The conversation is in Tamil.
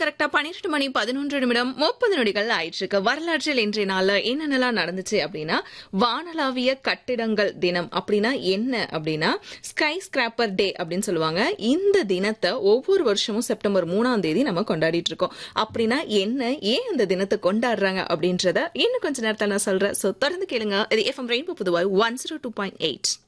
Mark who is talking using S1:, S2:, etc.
S1: கரெக்டா 12 மணி 11 நிமிடம் 30 நொடிகள் ஆயிட்டு இருக்கு. வரலாற்றில் இன்றைய நாள்ல என்னென்னலாம் நடந்துச்சு அப்படின்னா, வானளாவிய கட்டிடங்கள் தினம் அப்படின்னா என்ன அப்படின்னா ஸ்கை ஸ்கிராப்பர் டே அப்படின்னு சொல்லுவாங்க. இந்த தினத்தை ஒவ்வொரு வருஷமும் செப்டம்பர் 3ஆம் தேதி நம்ம கொண்டாடிட்டு இருக்கோம். அப்படின்னா என்ன, ஏன் இந்த தினத்தை கொண்டாடுறாங்க அப்படின்றத இன்னும் கொஞ்ச நேரத்தில் நான் சொல்றேன். ஸோ தொடர்ந்து கேளுங்க. இது எஃப்எம் ரெயின்போ புதுவாய் 102.8.